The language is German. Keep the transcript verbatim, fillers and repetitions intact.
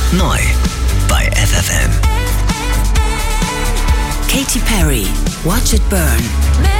Neu bei F F M. Katy Perry, Watch It Burn.